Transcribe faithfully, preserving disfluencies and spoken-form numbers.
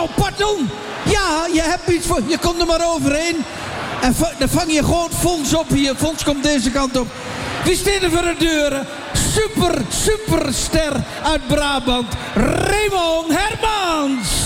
Nou, pardon. Ja, je hebt iets voor... Je komt er maar overheen. En v- dan vang je gewoon Fons op hier. Fons komt deze kant op. Wie staat er voor de deuren? Super, superster uit Brabant. Raymond Hermans.